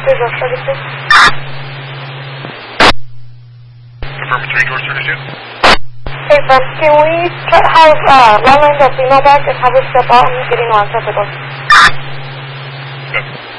Visual 32. Confirm 3 George 32. Hey, friends, can we have long range of female back and have her step out and getting on top of them? Good.